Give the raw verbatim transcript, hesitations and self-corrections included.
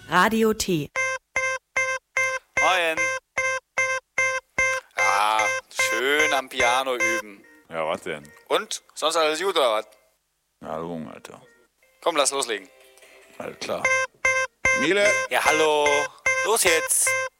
Radio T. Moin. Ja, schön am Piano üben. Ja, was denn? Und? Sonst alles gut oder was? Na, Junge, Alter. Komm, lass loslegen. Alles klar. Miele? Ja, hallo. Los jetzt.